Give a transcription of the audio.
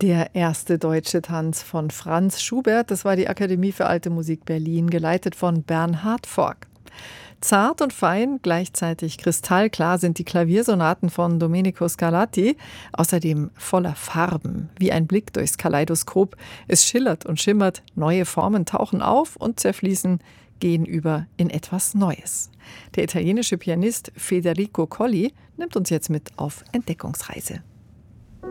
Der erste deutsche Tanz von Franz Schubert, das war die Akademie für Alte Musik Berlin, geleitet von Bernhard Forck. Zart und fein, gleichzeitig kristallklar sind die Klaviersonaten von Domenico Scarlatti, außerdem voller Farben, wie ein Blick durchs Kaleidoskop. Es schillert und schimmert, neue Formen tauchen auf und zerfließen, gehen über in etwas Neues. Der italienische Pianist Federico Colli nimmt uns jetzt mit auf Entdeckungsreise.